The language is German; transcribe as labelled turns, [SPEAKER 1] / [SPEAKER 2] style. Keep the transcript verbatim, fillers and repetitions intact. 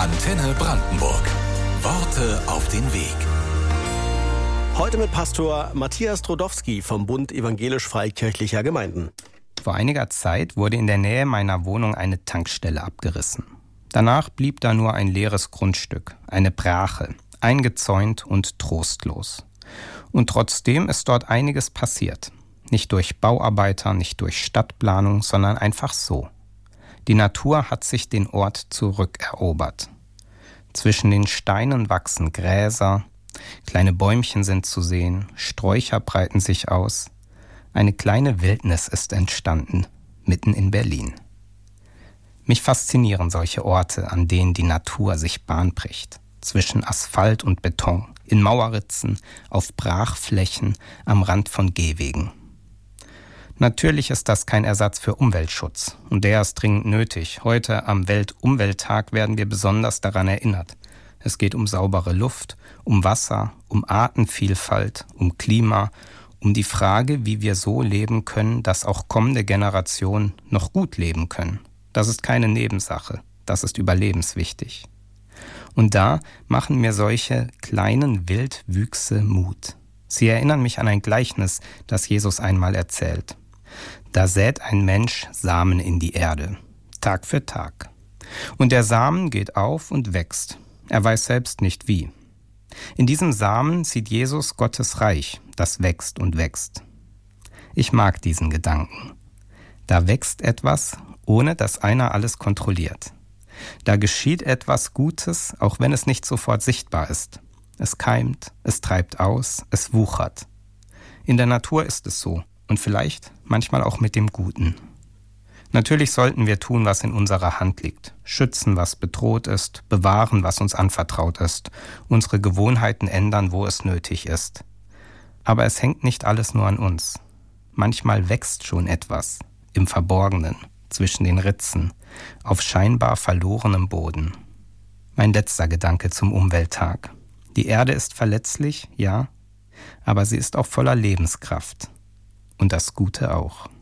[SPEAKER 1] Antenne Brandenburg. Worte auf den Weg.
[SPEAKER 2] Heute mit Pastor Matthias Drodowski vom Bund Evangelisch-Freikirchlicher Gemeinden.
[SPEAKER 3] Vor einiger Zeit wurde in der Nähe meiner Wohnung eine Tankstelle abgerissen. Danach blieb da nur ein leeres Grundstück, eine Brache, eingezäunt und trostlos. Und trotzdem ist dort einiges passiert. Nicht durch Bauarbeiter, nicht durch Stadtplanung, sondern einfach so. Die Natur hat sich den Ort zurückerobert. Zwischen den Steinen wachsen Gräser, kleine Bäumchen sind zu sehen, Sträucher breiten sich aus. Eine kleine Wildnis ist entstanden, mitten in Berlin. Mich faszinieren solche Orte, an denen die Natur sich Bahn bricht. Zwischen Asphalt und Beton, in Mauerritzen, auf Brachflächen, am Rand von Gehwegen. Natürlich ist das kein Ersatz für Umweltschutz und der ist dringend nötig. Heute am Weltumwelttag werden wir besonders daran erinnert. Es geht um saubere Luft, um Wasser, um Artenvielfalt, um Klima, um die Frage, wie wir so leben können, dass auch kommende Generationen noch gut leben können. Das ist keine Nebensache, das ist überlebenswichtig. Und da machen mir solche kleinen Wildwüchse Mut. Sie erinnern mich an ein Gleichnis, das Jesus einmal erzählt. Da sät ein Mensch Samen in die Erde, Tag für Tag. Und der Samen geht auf und wächst. Er weiß selbst nicht wie. In diesem Samen sieht Jesus Gottes Reich, das wächst und wächst. Ich mag diesen Gedanken. Da wächst etwas, ohne dass einer alles kontrolliert. Da geschieht etwas Gutes, auch wenn es nicht sofort sichtbar ist. Es keimt, es treibt aus, es wuchert. In der Natur ist es so und vielleicht manchmal auch mit dem Guten. Natürlich sollten wir tun, was in unserer Hand liegt. Schützen, was bedroht ist, bewahren, was uns anvertraut ist, unsere Gewohnheiten ändern, wo es nötig ist. Aber es hängt nicht alles nur an uns. Manchmal wächst schon etwas im Verborgenen, zwischen den Ritzen, auf scheinbar verlorenem Boden. Mein letzter Gedanke zum Umwelttag. Die Erde ist verletzlich, ja, aber sie ist auch voller Lebenskraft. Und das Gute auch.